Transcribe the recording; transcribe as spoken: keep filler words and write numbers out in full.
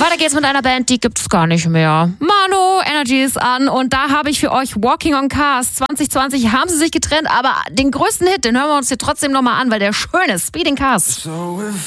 Weiter geht's mit einer Band, die gibt's gar nicht mehr. Mano, Energy ist an und da habe ich für euch Walking on Cars. zwanzig zwanzig haben sie sich getrennt, aber den größten Hit, den hören wir uns hier trotzdem nochmal an, weil der schön ist. Speeding Cars.